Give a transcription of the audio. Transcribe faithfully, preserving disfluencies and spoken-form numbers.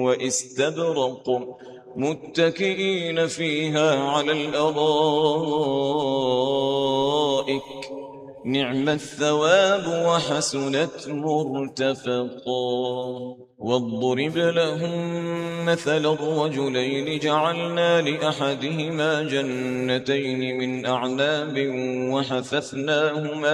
وإستبرق متكئين فيها على الأرائك نعم الثواب وحسنت مرتفقا. واضرب لهم مثل الرجلين جعلنا لأحدهما جنتين من أعناب وحففناهما